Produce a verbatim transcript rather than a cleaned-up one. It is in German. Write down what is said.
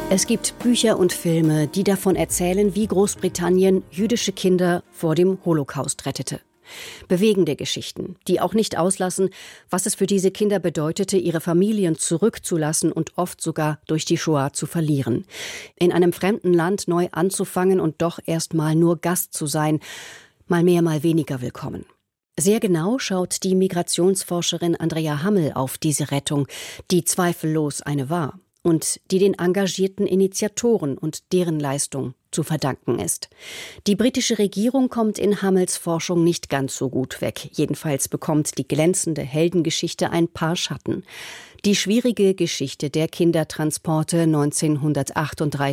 Es gibt Bücher und Filme, die davon erzählen, wie Großbritannien jüdische Kinder vor dem Holocaust rettete. Bewegende Geschichten, die auch nicht auslassen, was es für diese Kinder bedeutete, ihre Familien zurückzulassen und oft sogar durch die Shoah zu verlieren. In einem fremden Land neu anzufangen und doch erst mal nur Gast zu sein, mal mehr, mal weniger willkommen. Sehr genau schaut die Migrationsforscherin Andrea Hammel auf diese Rettung, die zweifellos eine war und die den engagierten Initiatoren und deren Leistung zu verdanken ist. Die britische Regierung kommt in Hammels Forschung nicht ganz so gut weg. Jedenfalls bekommt die glänzende Heldengeschichte ein paar Schatten. Die schwierige Geschichte der Kindertransporte neunzehnhundertachtunddreißig